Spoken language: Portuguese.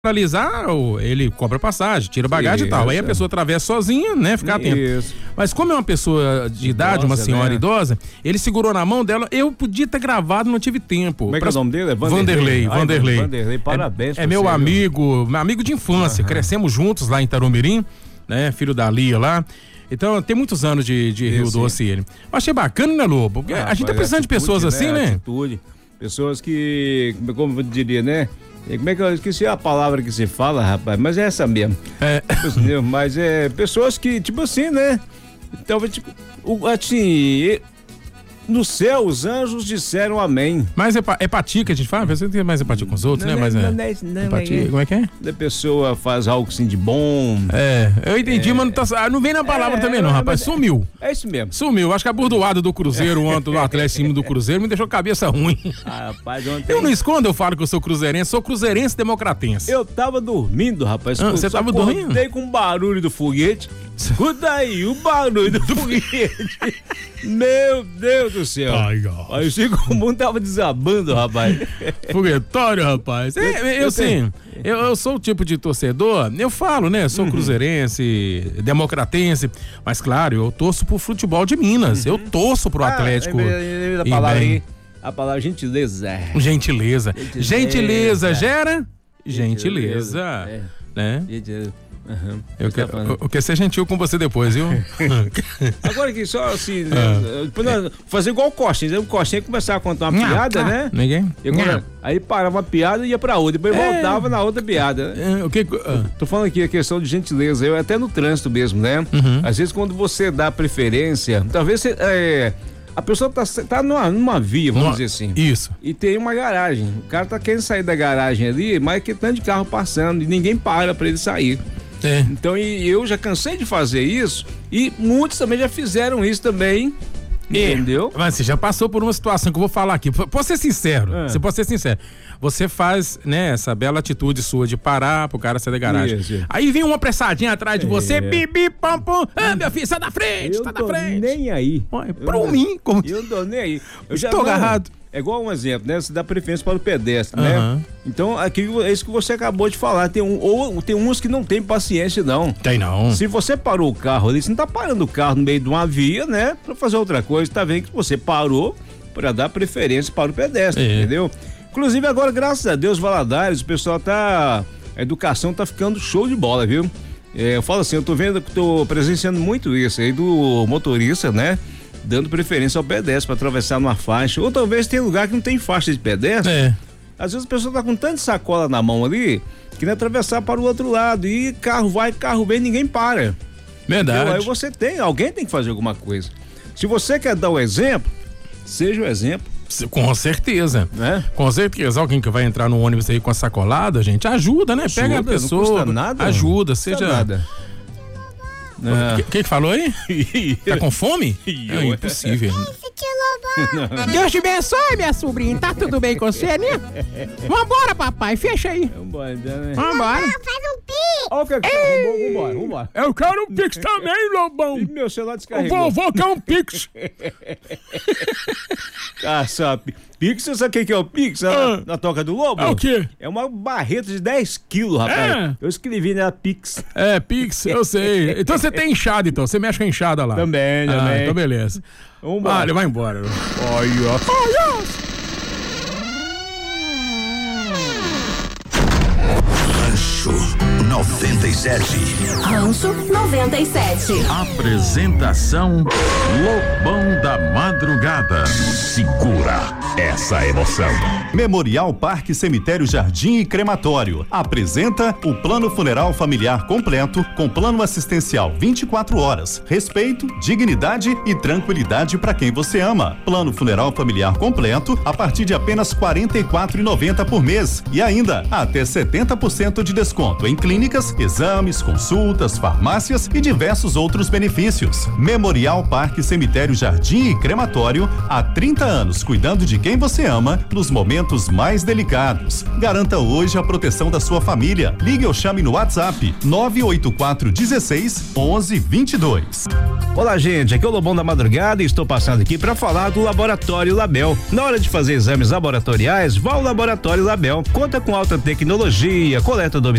analisar, ele cobra passagem, tira bagagem e tal. Aí a pessoa atravessa sozinha, né? Fica atento. Mas como é uma pessoa de idade, uma senhora idosa, ele segurou na mão dela. Eu podia ter gravado, não tive tempo. Como é que é o nome dele? É Vanderlei. Vanderlei, parabéns. É meu amigo de infância. Crescemos juntos lá em Tarumirim, né? Filho da Lia lá. Então, tem muitos anos de Rio Doce ele. Eu achei bacana, né, Lobo? A gente tá precisando de pessoas assim, né? Atitude. Pessoas que, como eu diria, né? Como é que eu esqueci a palavra que se fala, rapaz? Mas é essa mesmo. Mas é pessoas que, tipo assim, né? Talvez, tipo, assim, no céu os anjos disseram amém. Mas empatia que a gente fala? Você tem mais empatia com os outros, né? Mas empatia, como é que é? A pessoa faz algo assim de bom. Eu entendi, mas não vem na palavra também não, rapaz. Sumiu. É isso mesmo. Sumiu. Acho que a burdoada do Cruzeiro ontem, do Atlético em cima do Cruzeiro, me deixou a cabeça ruim. Rapaz, ontem... Eu não escondo, eu falo que eu sou cruzeirense democratense. Eu tava dormindo, rapaz. Você tava dormindo? Acordei com o barulho do foguete. Escuta aí, o barulho do foguete. Meu Deus do céu. Aí o Chico Mundo tava desabando, rapaz. Foguetório, rapaz. Eu sou o tipo de torcedor, eu falo, né? Sou cruzeirense, democratense, mas claro, eu torço pro futebol de Minas. Eu torço pro Atlético. A palavra gentileza. Gentileza gera gentileza. Né? Eu quero ser gentil com você depois, viu? Agora aqui, só assim, fazer igual o Coxinha. O Coxinha começava a contar uma piada, né? Ninguém. Aí parava a piada e ia pra outra, depois voltava na outra piada. Tô falando aqui a questão de gentileza, até no trânsito mesmo, né? Às vezes quando você dá preferência, talvez a pessoa tá numa via, vamos dizer assim. Isso. E tem uma garagem. O cara tá querendo sair da garagem ali, mas que tanto de carro passando e ninguém para pra ele sair. Então, eu já cansei de fazer isso e muitos também já fizeram isso também. Entendeu? Mas você já passou por uma situação que eu vou falar aqui. Pode ser sincero. Você pode ser sincero. Você faz, né, essa bela atitude sua de parar pro cara sair da garagem. Aí vem uma apressadinha atrás de você, bibi, pam, pam. Meu filho, sai da frente, sai da frente. Eu tô nem aí. Mim, como... Eu tô nem aí. Eu já tô agarrado. É igual um exemplo, né? Você dá preferência para o pedestre, né? Então, aqui é isso que você acabou de falar. Tem uns que não tem paciência, não. Tem não. Se você parou o carro ali, você não tá parando o carro no meio de uma via, né? Pra fazer outra coisa. Tá vendo que você parou para dar preferência para o pedestre, entendeu? Inclusive agora, graças a Deus, Valadares, o pessoal a educação tá ficando show de bola, viu? Eu falo assim, eu tô presenciando muito isso aí do motorista, né? Dando preferência ao pedestre para atravessar numa faixa, ou talvez tem lugar que não tem faixa de pedestre. Às vezes a pessoa tá com tanta sacola na mão ali, que não atravessar para o outro lado, e carro vai, carro vem, ninguém para. Verdade. Então, aí alguém tem que fazer alguma coisa. Se você quer dar o exemplo, seja o exemplo. Com certeza, né? Com certeza, alguém que vai entrar no ônibus aí com a sacolada, gente, ajuda, né? Pega a pessoa, não custa nada, ajuda, seja nada. Que falou aí? Tá com fome? É impossível. Deus te abençoe, minha sobrinha. Tá tudo bem com você, né? Vambora, papai. Fecha aí. Vambora, né? Vambora. Faz um pix. Vambora. Eu quero um pix também, Lobão. E meu celular descarregou. O vovô quer um pix. Pix, sabe o que é o Pix? Na toca do Lobo? É o quê? É uma barreta de 10 quilos, rapaz. Eu escrevi nela Pix. Pix, eu sei. Então você tem enxada, então. Você mexe com a enxada lá. Também. Então beleza. Vale, vai embora. Rancho 97. Rancho 97. Apresentação Lobão da Madrugada. Segura essa emoção. Memorial Parque Cemitério Jardim e Crematório apresenta o Plano Funeral Familiar Completo com plano assistencial 24 horas, respeito, dignidade e tranquilidade para quem você ama. Plano Funeral Familiar Completo a partir de apenas R$ 44,90 por mês e ainda até 70% de desconto em clínicas, exames, consultas, farmácias e diversos outros benefícios. Memorial Parque Cemitério Jardim e Crematório há 30 anos cuidando de quem você ama nos momentos mais delicados. Garanta hoje a proteção da sua família. Ligue ou chame no WhatsApp 984 16 11 22. Olá, gente, aqui é o Lobão da Madrugada e estou passando aqui para falar do Laboratório Label. Na hora de fazer exames laboratoriais, vá ao Laboratório Label. Conta com alta tecnologia, coleta domiciliar